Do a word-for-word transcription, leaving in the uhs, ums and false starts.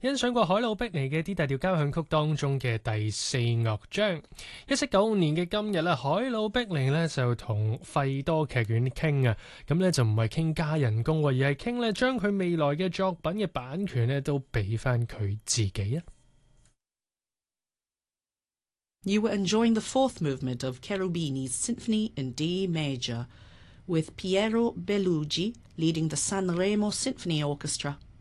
欣賞過海魯碧尼嘅 D 大調交響曲當中嘅第四樂章。一七九五年嘅今日咧，海魯碧尼咧就同費多劇院傾啊，咁咧就唔係傾加人工，而係傾咧將佢未來嘅作品嘅版權咧都俾翻佢自己啊。 You were enjoying the fourth movement of Cherubini's Symphony in D major, with Piero Bellugi leading the Sanremo Symphony Orchestra.